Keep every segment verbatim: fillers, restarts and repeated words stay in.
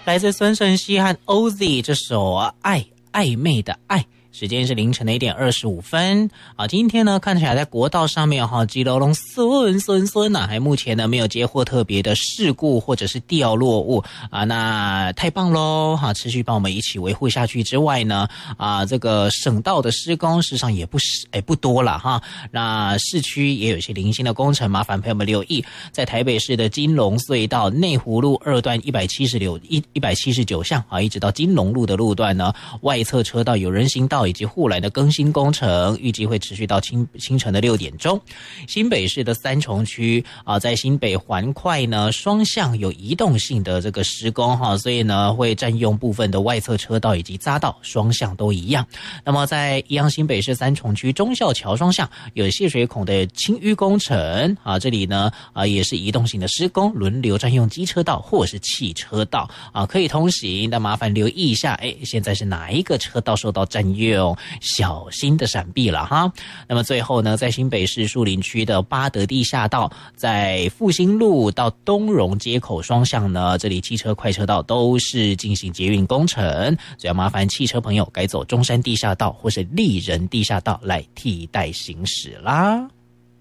来自孙盛希和 O Z 这首《爱暧昧的爱》。时间是凌晨的一点二十五分啊！今天呢，看起来在国道上面哈，基隆龙顺顺顺呐，还目前呢没有接获特别的事故或者是掉落物啊，那太棒喽哈！持续帮我们一起维护下去之外呢，啊，这个省道的施工事实上也不是哎不多了哈。那市区也有一些零星的工程，麻烦朋友们留意，在台北市的金龙隧道内湖路二段一百七十六一一百七十九巷啊，一直到金龙路的路段呢，外侧车道有人行道以及护栏的更新工程，预计会持续到清清晨的六点钟。新北市的三重区啊，在新北环快呢，双向有移动性的这个施工哈，所以呢会占用部分的外侧车道以及匝道，双向都一样。那么在一样新北市三重区忠孝桥双向有泄水孔的清淤工程啊，这里呢啊也是移动性的施工，轮流占用机车道或是汽车道啊，可以通行。但麻烦留意一下，哎，现在是哪一个车道受到占用？小心的闪避了哈。那么最后呢，在新北市树林区的八德地下道，在复兴路到东荣街口双向呢，这里汽车快车道都是进行捷运工程，所以要麻烦汽车朋友改走中山地下道或是立人地下道来替代行驶啦。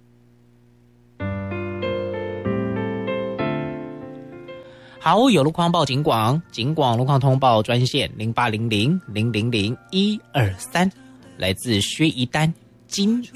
好，有路况报警广，警广路况通报专线零八零零零零零一二三，来自薛一丹金